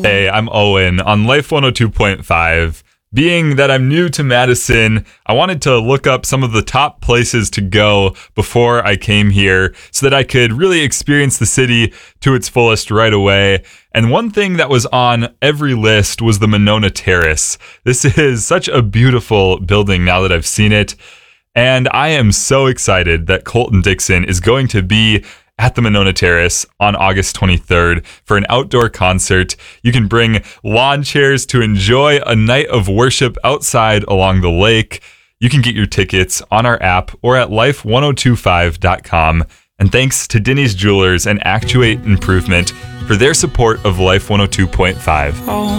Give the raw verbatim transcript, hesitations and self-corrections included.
Hey, I'm Owen on Life one oh two point five. Being that I'm new to Madison, I wanted to look up some of the top places to go before I came here so that I could really experience the city to its fullest right away. And one thing that was on every list was the Monona Terrace. This is such a beautiful building now that I've seen it. And I am so excited that Colton Dixon is going to be at the Monona Terrace on August twenty-third for an outdoor concert. You can bring lawn chairs to enjoy a night of worship outside along the lake. You can get your tickets on our app or at life one oh two five dot com. And thanks to Denny's Jewelers and Actuate Improvement for their support of Life one oh two point five.